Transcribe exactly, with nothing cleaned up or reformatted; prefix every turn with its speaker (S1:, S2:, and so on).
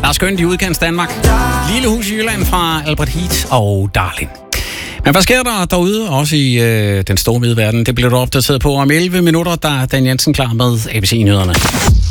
S1: Der er skønt i udkants Danmark. Lille hus i Jylland fra Albert Heat og Darling. Men hvad sker der derude, også i øh, den store hvide verden? Det bliver du opdateret på om elleve minutter, der er Dan Jensen klar med A B C-nyhederne.